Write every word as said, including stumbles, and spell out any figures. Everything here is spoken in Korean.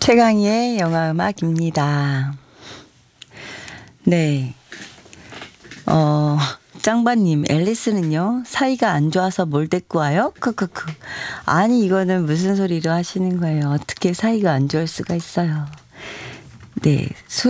최강희의 영화음악입니다. 네. 어, 짱바님, 앨리스는요, 사이가 안 좋아서 뭘 데리고 와요? 크크크. 아니, 이거는 무슨 소리를 하시는 거예요? 어떻게 사이가 안 좋을 수가 있어요? 네.